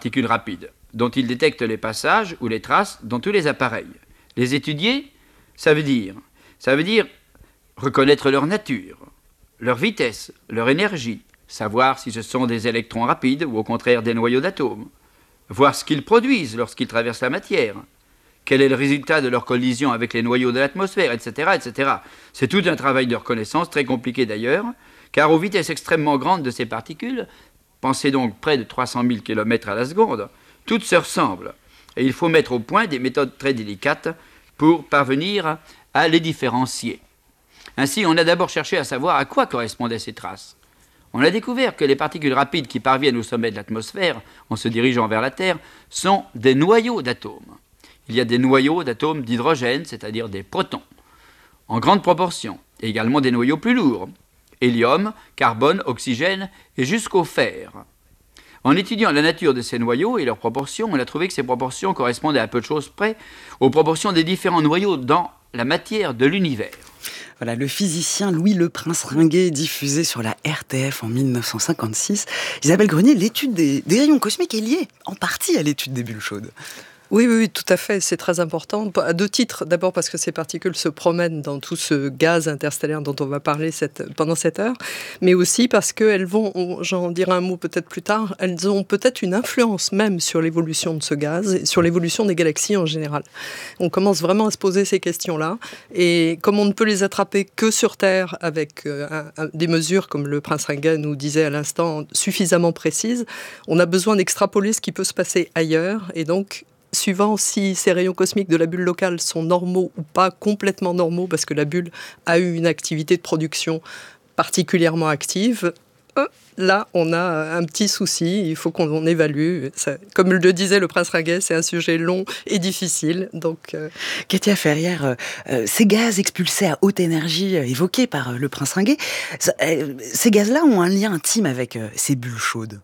particules rapides, dont il détecte les passages ou les traces dans tous les appareils. Les étudier, ça veut dire reconnaître leur nature, leur vitesse, leur énergie, savoir si ce sont des électrons rapides ou au contraire des noyaux d'atomes, voir ce qu'ils produisent lorsqu'ils traversent la matière, quel est le résultat de leur collision avec les noyaux de l'atmosphère, etc., etc. C'est tout un travail de reconnaissance, très compliqué d'ailleurs, car aux vitesses extrêmement grandes de ces particules, pensez donc près de 300 000 km à la seconde, toutes se ressemblent. Et il faut mettre au point des méthodes très délicates pour parvenir à les différencier. Ainsi, on a d'abord cherché à savoir à quoi correspondaient ces traces. On a découvert que les particules rapides qui parviennent au sommet de l'atmosphère, en se dirigeant vers la Terre, sont des noyaux d'atomes. Il y a des noyaux d'atomes d'hydrogène, c'est-à-dire des protons, en grande proportion, et également des noyaux plus lourds, hélium, carbone, oxygène et jusqu'au fer. En étudiant la nature de ces noyaux et leurs proportions, on a trouvé que ces proportions correspondaient à peu de choses près aux proportions des différents noyaux dans la matière de l'univers. Voilà, le physicien Louis Le Prince-Ringuet, diffusé sur la RTF en 1956. Isabelle Grenier, l'étude des rayons cosmiques est liée en partie à l'étude des bulles chaudes. Oui, tout à fait. C'est très important. À deux titres. D'abord parce que ces particules se promènent dans tout ce gaz interstellaire dont on va parler pendant cette heure, mais aussi parce qu'elles vont, j'en dirai un mot peut-être plus tard, elles ont peut-être une influence même sur l'évolution de ce gaz et sur l'évolution des galaxies en général. On commence vraiment à se poser ces questions-là. Et comme on ne peut les attraper que sur Terre avec des mesures, comme le Prince Ringuet nous disait à l'instant, suffisamment précises, on a besoin d'extrapoler ce qui peut se passer ailleurs. Et donc, suivant si ces rayons cosmiques de la bulle locale sont normaux ou pas complètement normaux, parce que la bulle a eu une activité de production particulièrement active, là, on a un petit souci, il faut qu'on évalue. Ça, comme le disait le Prince Ringuet, c'est un sujet long et difficile. Donc, Katia Ferrière, ces gaz expulsés à haute énergie évoqués par le Prince Ringuet, ces gaz-là ont un lien intime avec ces bulles chaudes.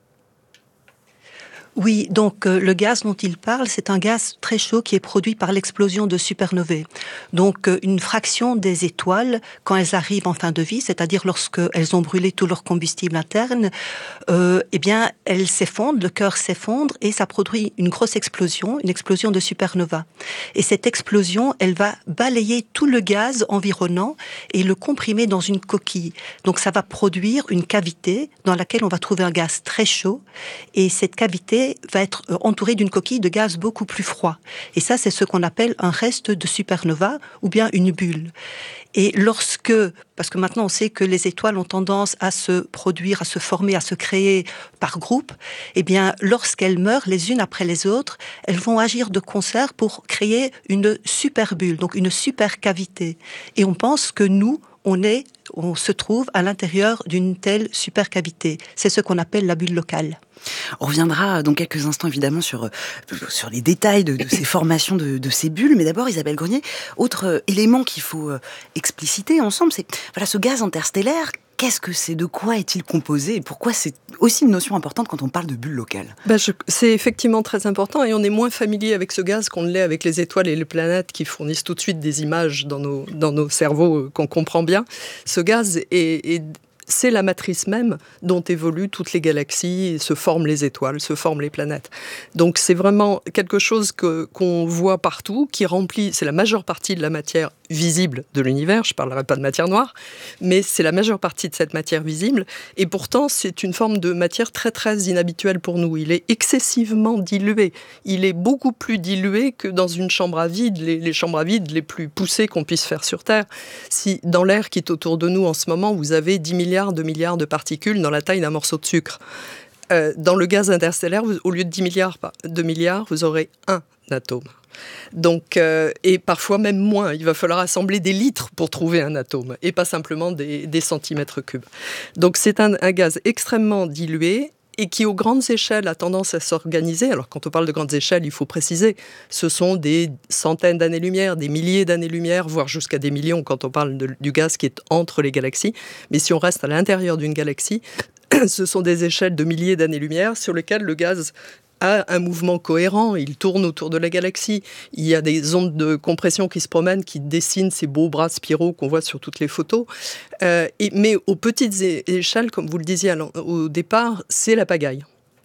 Oui, donc le gaz dont il parle, c'est un gaz très chaud qui est produit par l'explosion de supernovae. Donc une fraction des étoiles, quand elles arrivent en fin de vie, c'est-à-dire lorsqu'elles ont brûlé tout leur combustible interne, eh bien, elles s'effondrent, le cœur s'effondre et ça produit une grosse explosion, une explosion de supernova. Et cette explosion, elle va balayer tout le gaz environnant et le comprimer dans une coquille. Donc ça va produire une cavité dans laquelle on va trouver un gaz très chaud et cette cavité va être entourée d'une coquille de gaz beaucoup plus froid. Et ça, c'est ce qu'on appelle un reste de supernova ou bien une bulle. Et parce que maintenant on sait que les étoiles ont tendance à se produire, à se former, à se créer par groupe, eh bien, lorsqu'elles meurent les unes après les autres, elles vont agir de concert pour créer une super bulle, donc une super cavité. Et on pense que nous, on se trouve à l'intérieur d'une telle supercavité. C'est ce qu'on appelle la bulle locale. On reviendra dans quelques instants évidemment sur les détails de ces formations de ces bulles, mais d'abord Isabelle Grenier, autre élément qu'il faut expliciter ensemble, c'est ce gaz interstellaire. Qu'est-ce que c'est? De quoi est-il composé? Et pourquoi c'est aussi une notion importante quand on parle de bulles locales? C'est effectivement très important et on est moins familier avec ce gaz qu'on l'est avec les étoiles et les planètes qui fournissent tout de suite des images dans nos cerveaux qu'on comprend bien. Ce gaz c'est la matrice même dont évoluent toutes les galaxies, se forment les étoiles, se forment les planètes. Donc c'est vraiment quelque chose qu'on voit partout, qui remplit, c'est la majeure partie de la matière visible de l'univers, je ne parlerai pas de matière noire, mais c'est la majeure partie de cette matière visible, et pourtant c'est une forme de matière très très inhabituelle pour nous. Il est excessivement dilué, il est beaucoup plus dilué que dans une chambre à vide, les chambres à vide les plus poussées qu'on puisse faire sur Terre. Si dans l'air qui est autour de nous en ce moment, vous avez 10 milliards de particules dans la taille d'un morceau de sucre, dans le gaz interstellaire, au lieu de 10 milliards, vous aurez un atome. Donc, et parfois même moins. Il va falloir assembler des litres pour trouver un atome et pas simplement des centimètres cubes. Donc c'est un gaz extrêmement dilué et qui, aux grandes échelles, a tendance à s'organiser. Alors, quand on parle de grandes échelles, il faut préciser, ce sont des centaines d'années-lumière, des milliers d'années-lumière, voire jusqu'à des millions quand on parle du gaz qui est entre les galaxies. Mais si on reste à l'intérieur d'une galaxie, ce sont des échelles de milliers d'années-lumière sur lesquelles le gaz a un mouvement cohérent, il tourne autour de la galaxie, il y a des ondes de compression qui se promènent, qui dessinent ces beaux bras spiraux qu'on voit sur toutes les photos. Mais aux petites échelles, comme vous le disiez au départ, c'est la pagaille.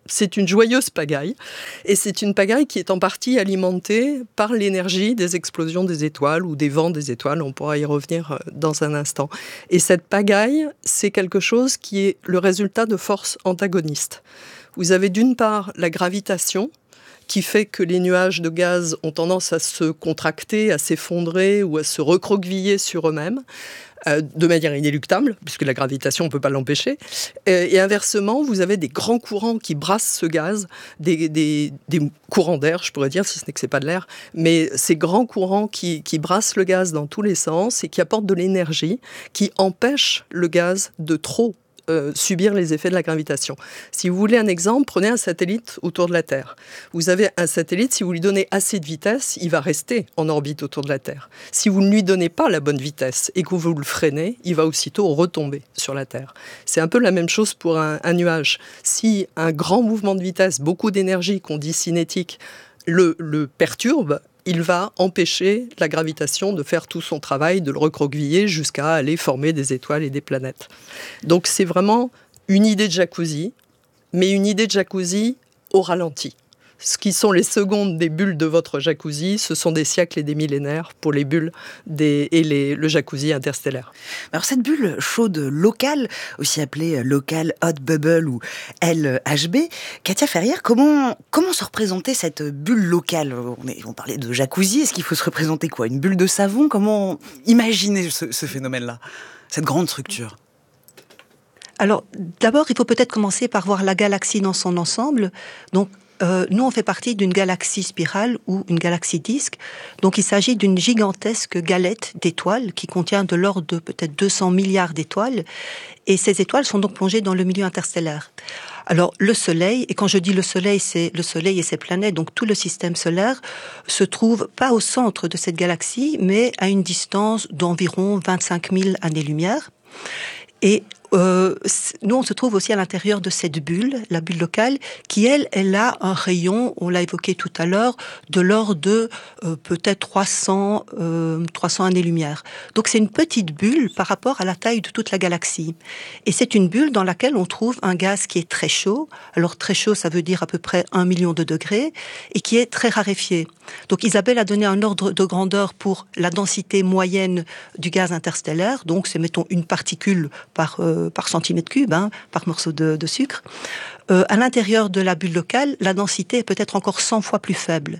c'est une joyeuse pagaille, et c'est une pagaille qui est en partie alimentée par l'énergie des explosions des étoiles ou des vents des étoiles, on pourra y revenir dans un instant. Et cette pagaille, c'est quelque chose qui est le résultat de forces antagonistes. Vous avez d'une part la gravitation, qui fait que les nuages de gaz ont tendance à se contracter, à s'effondrer ou à se recroqueviller sur eux-mêmes, de manière inéluctable, puisque la gravitation, on ne peut pas l'empêcher. Et inversement, vous avez des grands courants qui brassent ce gaz, des courants d'air, je pourrais dire, si ce n'est que ce n'est pas de l'air, mais ces grands courants qui brassent le gaz dans tous les sens et qui apportent de l'énergie, qui empêchent le gaz de trop subir les effets de la gravitation. Si vous voulez un exemple, prenez un satellite autour de la Terre. Vous avez un satellite, si vous lui donnez assez de vitesse, il va rester en orbite autour de la Terre. Si vous ne lui donnez pas la bonne vitesse et que vous le freinez, il va aussitôt retomber sur la Terre. C'est un peu la même chose pour un nuage. Si un grand mouvement de vitesse, beaucoup d'énergie qu'on dit cinétique, le perturbe, il va empêcher la gravitation de faire tout son travail, de le recroqueviller jusqu'à aller former des étoiles et des planètes. Donc c'est vraiment une idée de jacuzzi, mais une idée de jacuzzi au ralenti. Ce qui sont les secondes des bulles de votre jacuzzi, ce sont des siècles et des millénaires pour les bulles le jacuzzi interstellaire. Alors cette bulle chaude locale, aussi appelée local hot bubble ou LHB, Katia Ferrière, comment se représenter cette bulle locale ? On parlait de jacuzzi, est-ce qu'il faut se représenter quoi ? Une bulle de savon ? Comment imaginer ce phénomène-là, cette grande structure ? Alors d'abord, il faut peut-être commencer par voir la galaxie dans son ensemble. Donc nous, on fait partie d'une galaxie spirale ou une galaxie disque. Donc, il s'agit d'une gigantesque galette d'étoiles qui contient de l'ordre de peut-être 200 milliards d'étoiles. Et ces étoiles sont donc plongées dans le milieu interstellaire. Alors, le Soleil, et quand je dis le Soleil, c'est le Soleil et ses planètes, donc tout le système solaire, se trouve pas au centre de cette galaxie, mais à une distance d'environ 25 000 années-lumière. Et nous, on se trouve aussi à l'intérieur de cette bulle, la bulle locale, qui, elle a un rayon, on l'a évoqué tout à l'heure, de l'ordre de peut-être 300 années-lumière. Donc c'est une petite bulle par rapport à la taille de toute la galaxie. Et c'est une bulle dans laquelle on trouve un gaz qui est très chaud. Alors très chaud, ça veut dire à peu près 1 million de degrés, et qui est très raréfié. Donc Isabelle a donné un ordre de grandeur pour la densité moyenne du gaz interstellaire. Donc c'est, mettons, une particule par centimètre cube, par morceau de sucre. À l'intérieur de la bulle locale, la densité est peut-être encore 100 fois plus faible.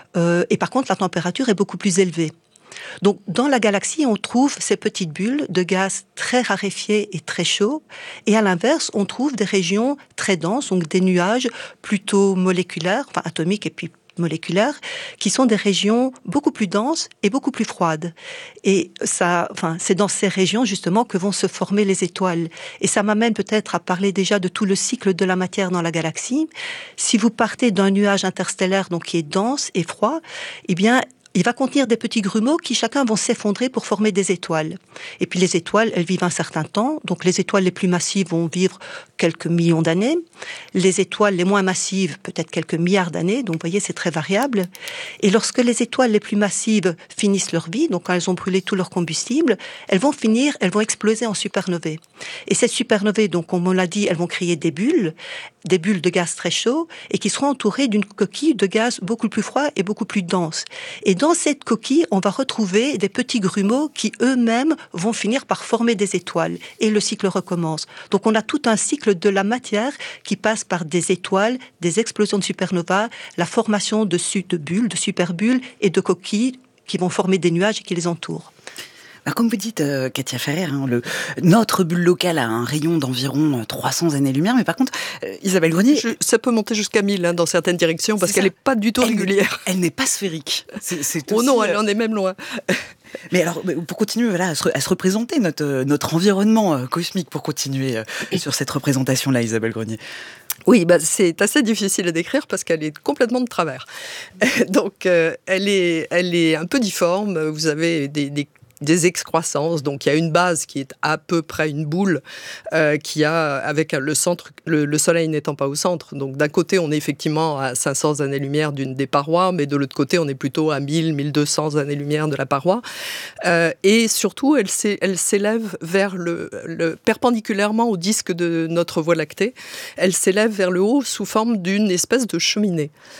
Et par contre, la température est beaucoup plus élevée. Donc, dans la galaxie, on trouve ces petites bulles de gaz très raréfiés et très chauds. Et à l'inverse, on trouve des régions très denses, donc des nuages plutôt moléculaires, enfin atomiques et puis moléculaires, qui sont des régions beaucoup plus denses et beaucoup plus froides. Et c'est dans ces régions, justement, que vont se former les étoiles. Et ça m'amène peut-être à parler déjà de tout le cycle de la matière dans la galaxie. Si vous partez d'un nuage interstellaire, donc, qui est dense et froid, eh bien, il va contenir des petits grumeaux qui chacun vont s'effondrer pour former des étoiles. Et puis les étoiles, elles vivent un certain temps. Donc les étoiles les plus massives vont vivre quelques millions d'années. Les étoiles les moins massives, peut-être quelques milliards d'années. Donc vous voyez, c'est très variable. Et lorsque les étoiles les plus massives finissent leur vie, donc quand elles ont brûlé tout leur combustible, elles vont exploser en supernovae. Et ces supernovae, donc comme on l'a dit, elles vont créer des bulles de gaz très chaud et qui seront entourées d'une coquille de gaz beaucoup plus froid et beaucoup plus dense. Et dans cette coquille, on va retrouver des petits grumeaux qui eux-mêmes vont finir par former des étoiles. Et le cycle recommence. Donc on a tout un cycle de la matière qui passe par des étoiles, des explosions de supernovas, la formation de bulles, de superbulles et de coquilles qui vont former des nuages et qui les entourent. Alors, comme vous dites, Katia Ferrière, notre bulle locale a un rayon d'environ 300 années-lumière, mais par contre, Isabelle Grenier... Ça peut monter jusqu'à 1000 dans certaines directions, parce qu'elle n'est pas du tout régulière. Elle n'est pas sphérique. C'est oh aussi, non, elle en est même loin. Mais alors, pour continuer à se représenter notre environnement cosmique, pour continuer sur cette représentation-là, Isabelle Grenier. Oui, c'est assez difficile à décrire parce qu'elle est complètement de travers. Donc, elle est un peu difforme. Vous avez des des excroissances. Donc il y a une base qui est à peu près une boule qui a, avec le centre, le Soleil n'étant pas au centre. Donc d'un côté, on est effectivement à 500 années-lumière d'une des parois, mais de l'autre côté, on est plutôt à 1000-1200 années-lumière de la paroi. Et surtout, elle s'élève vers perpendiculairement au disque de notre Voie lactée. Elle s'élève vers le haut sous forme d'une espèce de cheminée.